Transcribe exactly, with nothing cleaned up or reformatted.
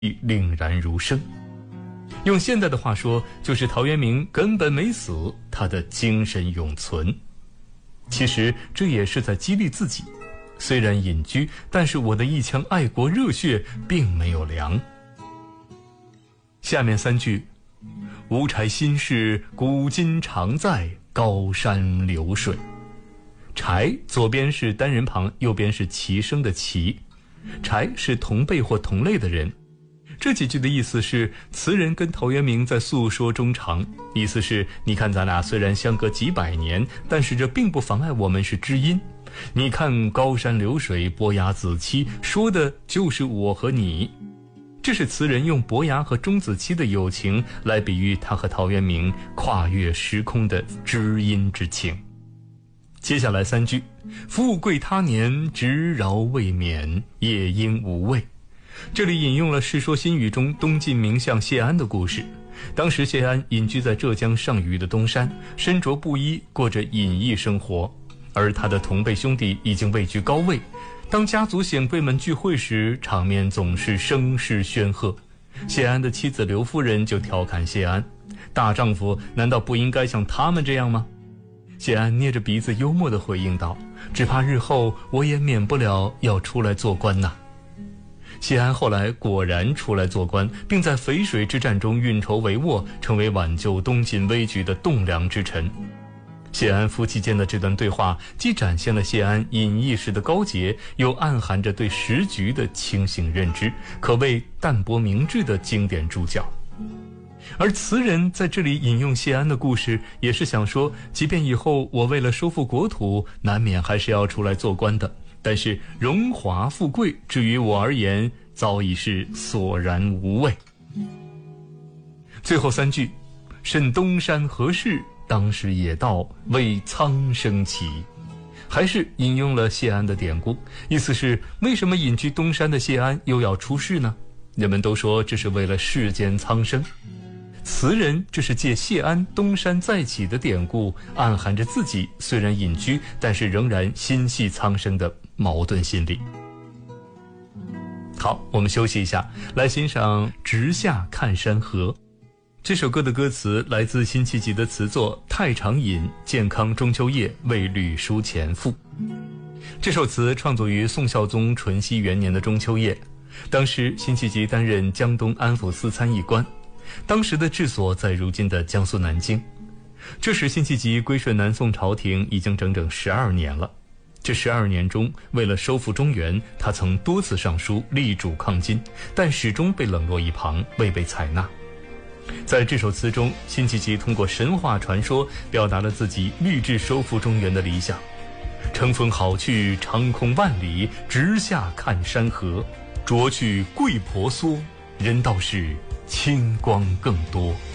凛然如生。用现代的话说，就是陶渊明根本没死，他的精神永存。其实这也是在激励自己，虽然隐居，但是我的一腔爱国热血并没有凉。下面三句：无柴心事，古今常在，高山流水。柴左边是单人旁，右边是齐声的齐。柴是同辈或同类的人。这几句的意思是，词人跟陶渊明在诉说衷肠，意思是你看咱俩虽然相隔几百年，但是这并不妨碍我们是知音。你看高山流水，伯牙子期，说的就是我和你。这是词人用伯牙和钟子期的友情来比喻他和陶渊明跨越时空的知音之情。接下来三句：富贵他年，执饶未免，夜莺无畏。这里引用了《世说新语》中东晋名相谢安的故事。当时谢安隐居在浙江上虞的东山，身着布衣，过着隐逸生活，而他的同辈兄弟已经位居高位。当家族显贵们聚会时，场面总是声势喧赫。谢安的妻子刘夫人就调侃谢安：大丈夫难道不应该像他们这样吗？谢安捏着鼻子幽默地回应道：只怕日后我也免不了要出来做官呐。谢安后来果然出来做官，并在淝水之战中运筹帷幄，成为挽救东晋危局的栋梁之臣。谢安夫妻间的这段对话，既展现了谢安隐逸时的高洁，又暗含着对时局的清醒认知，可谓淡泊明志的经典注脚。而词人在这里引用谢安的故事，也是想说，即便以后我为了收复国土，难免还是要出来做官的，但是荣华富贵，至于我而言，早已是索然无味。最后三句：甚东山何事，当时野道，为苍生骑。还是引用了谢安的典故，意思是为什么隐居东山的谢安又要出仕呢？人们都说这是为了世间苍生。词人这是借谢安东山再起的典故，暗含着自己虽然隐居，但是仍然心系苍生的矛盾心理。好，我们休息一下，来欣赏《直下看山河》。这首歌的歌词来自辛弃疾的词作《太常饮健康中秋夜为吕书前赋》。这首词创作于宋孝宗淳熙元年的中秋夜，当时辛弃疾担任江东安抚司参议官，当时的治所在如今的江苏南京。这时辛弃疾归顺南宋朝廷已经整整十二年了。这十二年中，为了收复中原，他曾多次上书力主抗金，但始终被冷落一旁，未被采纳。在这首词中，辛弃疾通过神话传说表达了自己立志收复中原的理想。乘风好去，长空万里，直下看山河，斫去桂婆娑，人道是清光更多。